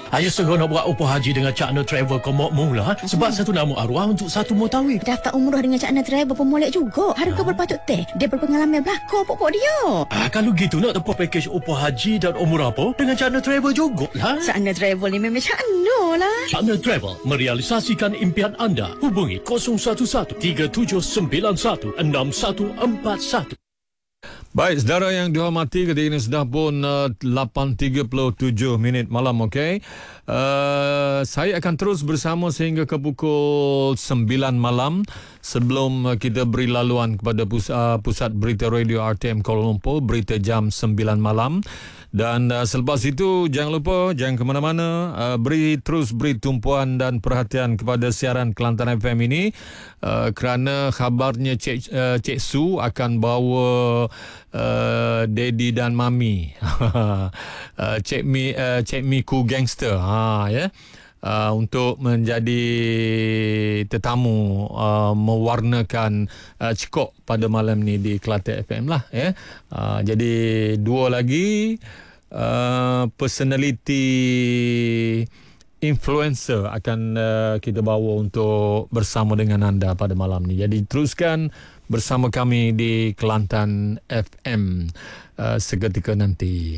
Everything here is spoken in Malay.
Ayah segera nak buat upah haji dengan Cak Na Travel kau mak mula. Sebab satu nama arwah untuk satu mutawif. Daftar umrah dengan Cak Na Travel pun molek juga. Harga berpatut teh. Dia berpengalaman belakang pokok dia. Kalau gitu nak tempuh pakej upah haji dan umrah apa dengan Cak Na Travel jugalah. Cak Na Travel ni memang Cak Na lah. Cak Na Travel merealisasikan impian anda. Hubungi 011-379-6141. Baik, saudara yang dihormati, ketika ini sudah pun 8.37 malam, okey. Saya akan terus bersama sehingga ke pukul 9 malam sebelum kita beri laluan kepada pusat berita radio RTM Kuala Lumpur, berita jam 9 malam. Dan selepas itu jangan lupa, jangan ke mana-mana, terus beri tumpuan dan perhatian kepada siaran Kelantan FM ini, kerana khabarnya Cik Su akan bawa Daddy dan Mami Cik Miku Gangster ya, untuk menjadi tetamu mewarnakan cekok pada malam ni di Kelantan FM lah ya. Jadi dua lagi personality influencer akan kita bawa untuk bersama dengan anda pada malam ni. Jadi teruskan bersama kami di Kelantan FM seketika nanti.